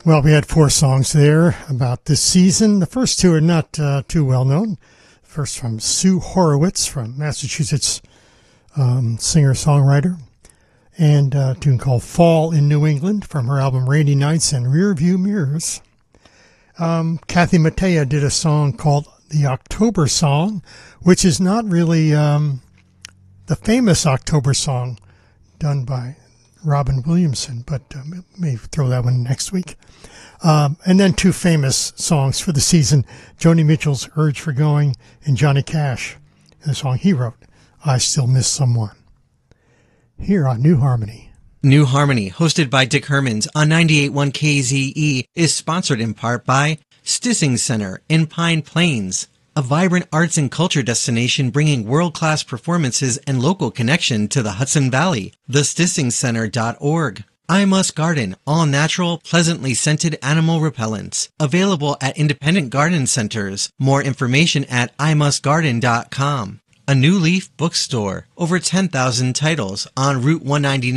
Well, we had 4 songs there about this season. The first 2 are not too well known. First from Sue Horowitz from Massachusetts, singer-songwriter, and a tune called Fall in New England from her album Rainy Nights and Rearview Mirrors. Kathy Mattea did a song called The October Song, which is not really the famous October song done by Robin Williamson, but may throw that one next week. And then 2 famous songs for the season, Joni Mitchell's Urge for Going and Johnny Cash, the song he wrote, I Still Miss Someone. Here on New Harmony. New Harmony, hosted by Dick Hermans on 98.1 KZE, is sponsored in part by Stissing Center in Pine Plains, a vibrant arts and culture destination bringing world-class performances and local connection to the Hudson Valley. TheStissingCenter.org. I Must Garden, all natural, pleasantly scented animal repellents. Available at independent garden centers. More information at imustgarden.com. A New Leaf bookstore. Over 10,000 titles on Route 199.